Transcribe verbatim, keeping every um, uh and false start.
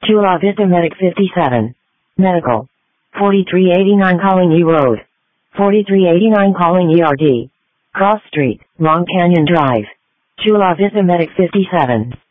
Chula Vista Medic fifty-seven. Medical. forty-three eighty-nine Coligny Road. forty-three eighty-nine Coligny R D. Cross Street, Long Canyon Drive. Chula Vista Medic fifty-seven.